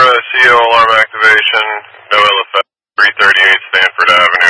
CO alarm activation, no ill effect, 338 Stanford Avenue.